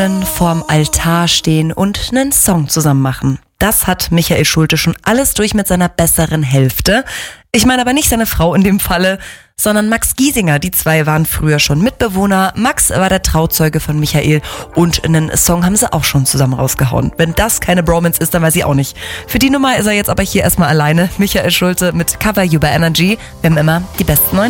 vorm Altar stehen und einen Song zusammen machen. Das hat Michael Schulte schon alles durch mit seiner besseren Hälfte. Ich meine aber nicht seine Frau in dem Falle, sondern Max Giesinger. Die zwei waren früher schon Mitbewohner. Max war der Trauzeuge von Michael und einen Song haben sie auch schon zusammen rausgehauen. Wenn das keine Bromance ist, dann weiß ich auch nicht. Für die Nummer ist er jetzt aber hier erstmal alleine. Michael Schulte mit Cover You by Energy. Wir haben immer die besten neuen